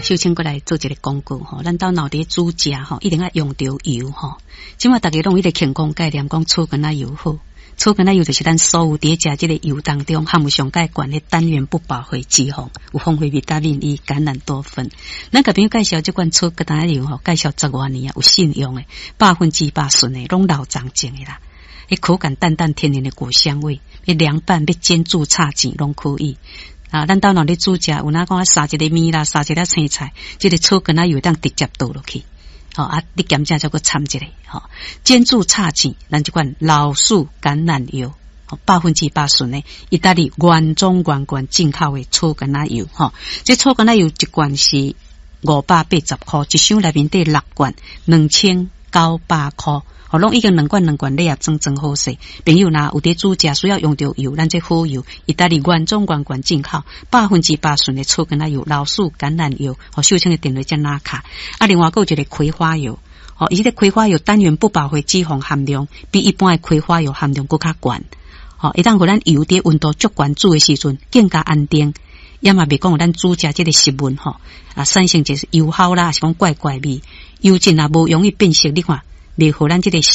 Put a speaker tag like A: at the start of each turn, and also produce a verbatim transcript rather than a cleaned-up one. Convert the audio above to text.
A: 秀清过来做一个广告吼，咱到脑袋煮食吼，一定要用到油吼。即马大家拢有一个健康概念，讲醋跟仔油好，醋跟仔油就是咱所有伫食即个油当中含有上介悬的单元不饱和脂肪，有丰富维他命 E、橄榄多酚。咱甲朋友介绍即款醋跟仔油吼，介绍十多年啊，有信用的，百分之百纯的，拢老长种的啦。迄口感淡淡天然的果香味，要凉拌要煎煮炒煎拢可以。啊，咱到哪里煮食，有哪讲撒一个面啦，撒一个青菜，这个醋跟它有当直接倒落去。好、哦、啊，你咸食再个掺一个，好、哦、煎煮炒煎，咱这款老树橄榄油，哦，百分之百纯的，意大利原装原罐进口的醋跟它油，哈、哦，这醋跟它油一罐是五百八十块，一箱内面得六罐，两千九百块。哦，拢已经两罐两罐你也装装好势。朋友若有伫煮食需要用到油，咱这好油，意大利原装原罐进口，百分之百纯的醋跟它油，老树橄榄油，哦，秀清的电话叫拉卡。啊，另外还有一个葵花油，哦，伊这个葵花油单元不饱和脂肪含量比一般的葵花油含量更较悬。哦，一旦互咱油伫温度足悬煮的时阵，更加安定。要么别讲咱煮食这个食物吼，啊，产生就是油耗啦，是讲怪怪味，油质也无容易变色，你看。袂互咱这个食